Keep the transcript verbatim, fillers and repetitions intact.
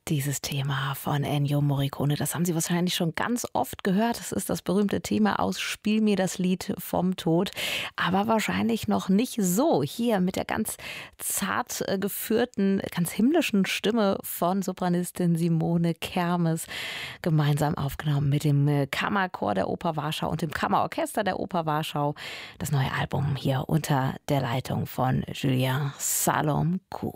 Dieses Thema von Ennio Morricone, das haben Sie wahrscheinlich schon ganz oft gehört. Das ist das berühmte Thema aus Spiel mir das Lied vom Tod. Aber wahrscheinlich noch nicht so. Hier mit der ganz zart äh, geführten, ganz himmlischen Stimme von Sopranistin Simone Kermes. Gemeinsam aufgenommen mit dem äh, Kammerchor der Oper Warschau und dem Kammerorchester der Oper Warschau. Das neue Album hier unter der Leitung von Julien Salom-Kou.